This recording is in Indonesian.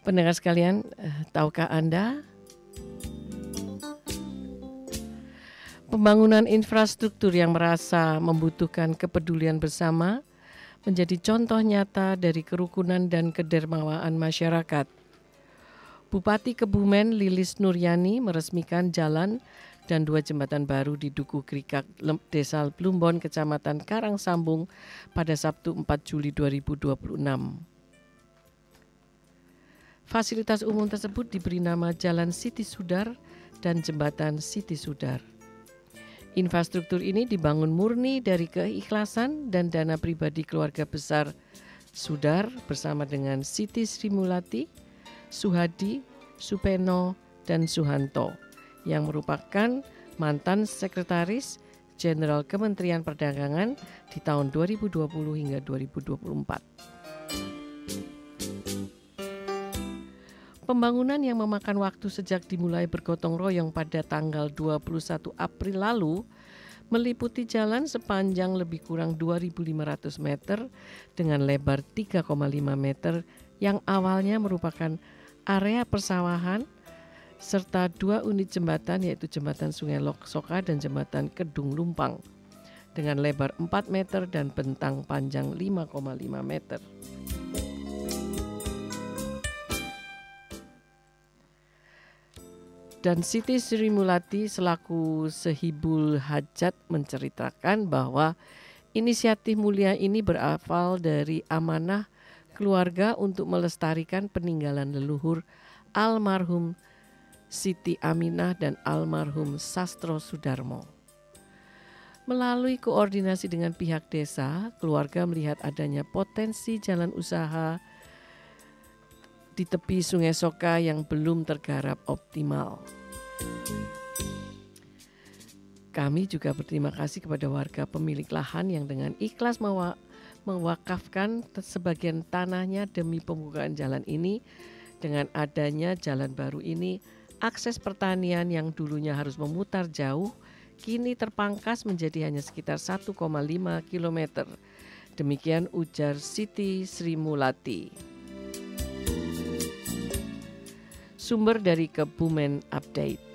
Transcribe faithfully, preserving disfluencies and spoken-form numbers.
Pendengar sekalian, eh, tahukah Anda pembangunan infrastruktur yang merasa membutuhkan kepedulian bersama menjadi contoh nyata dari kerukunan dan kedermawaan masyarakat. Bupati Kebumen Lilis Nuryani meresmikan jalan dan dua jembatan baru di Duku Krikak, Desa Plumbon, Kecamatan Karangsambung pada Sabtu empat Juli dua ribu dua puluh enam. Fasilitas umum tersebut diberi nama Jalan Siti Sudar dan Jembatan Siti Sudar. Infrastruktur ini dibangun murni dari keikhlasan dan dana pribadi keluarga besar Sudar bersama dengan Siti Sri Mulati, Suhadi, Supeno, dan Suhanto yang merupakan mantan Sekretaris Jenderal Kementerian Perdagangan di tahun dua ribu dua puluh hingga dua ribu dua puluh empat. Pembangunan yang memakan waktu sejak dimulai bergotong royong pada tanggal dua puluh satu April lalu meliputi jalan sepanjang lebih kurang dua ribu lima ratus meter dengan lebar tiga koma lima meter yang awalnya merupakan area persawahan serta dua unit jembatan yaitu jembatan Sungai Loksoka dan jembatan Kedung Lumpang dengan lebar empat meter dan bentang panjang lima koma lima meter. Dan Siti Sri Mulati selaku Sehibul Hajat menceritakan bahwa inisiatif mulia ini berawal dari amanah keluarga untuk melestarikan peninggalan leluhur almarhum Siti Aminah dan almarhum Sastro Sudarmo. Melalui koordinasi dengan pihak desa, keluarga melihat adanya potensi jalan usaha di tepi Sungai Soka yang belum tergarap optimal. Kami juga berterima kasih kepada warga pemilik lahan yang dengan ikhlas mewa- mewakafkan sebagian tanahnya demi pembukaan jalan ini. Dengan adanya jalan baru ini, akses pertanian yang dulunya harus memutar jauh, kini terpangkas menjadi hanya sekitar satu koma lima kilometer. Demikian ujar Siti Sri Mulati. Sumber dari Kebumen Update.